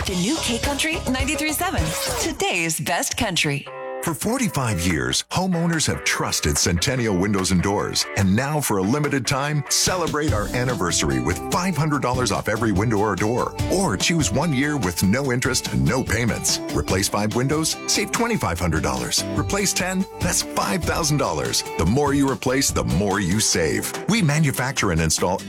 to New K Country 93.7, today's best country. For 45 years, homeowners have trusted Centennial Windows and Doors. And now, for a limited time, celebrate our anniversary with $500 off every window or door. Or choose 1 year with no interest and no payments. Replace 5 windows, save $2,500. Replace 10, that's $5,000. The more you replace, the more you save. We manufacture and install